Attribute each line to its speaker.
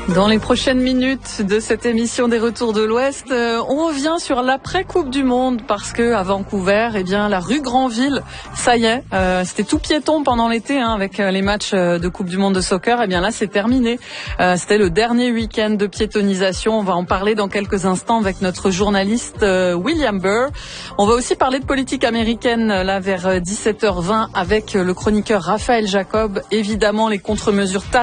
Speaker 1: Dans les prochaines minutes de cette émission des Retours de l'Ouest, on revient sur l'après-Coupe du Monde parce que à Vancouver, la rue Granville, ça y est, c'était tout piéton pendant l'été avec les matchs de Coupe du Monde de soccer. Là, c'est terminé. C'était le dernier week-end de piétonisation. On va en parler dans quelques instants avec notre journaliste William Burr. On va aussi parler de politique américaine là vers 17h20 avec le chroniqueur Raphaël Jacob. Évidemment, les contre-mesures